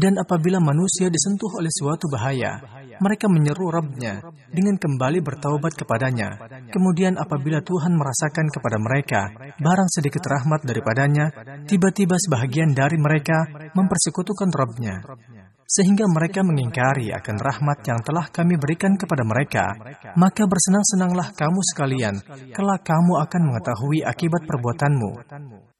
Dan apabila manusia disentuh oleh suatu bahaya, mereka menyeru Rabb-nya dengan kembali bertaubat kepadanya. Kemudian apabila Tuhan merasakan kepada mereka barang sedikit rahmat daripadanya, tiba-tiba sebahagian dari mereka mempersekutukan Rabb-nya, sehingga mereka mengingkari akan rahmat yang telah kami berikan kepada mereka. Maka bersenang-senanglah kamu sekalian, kelak kamu akan mengetahui akibat perbuatanmu.